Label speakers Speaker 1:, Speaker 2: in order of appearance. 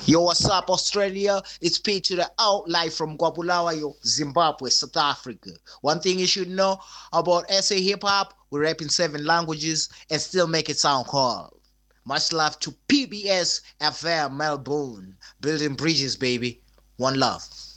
Speaker 1: Yo, what's up, Australia? It's P to the out live from Guapulawayo, Zimbabwe, South Africa. One thing you should know about SA hip hop, we rap in 7 languages and still make it sound cool. Much love to PBS FM Melbourne, building bridges, baby. One love.